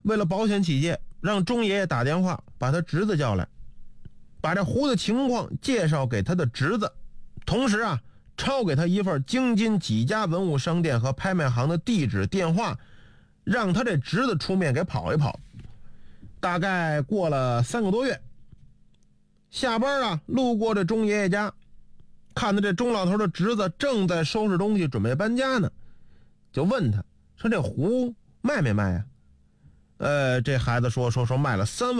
为了保险起见，让钟爷爷打电话把他侄子叫来，把这壶的情况介绍给他的侄子，同时抄给他一份京津几家文物商店和拍卖行的地址电话，让他这侄子出面给跑一跑。大概过了3个多月，下班路过这钟爷爷家，看到这钟老头的侄子正在收拾东西准备搬家呢，就问他说这壶卖没卖呀？这孩子说卖了3万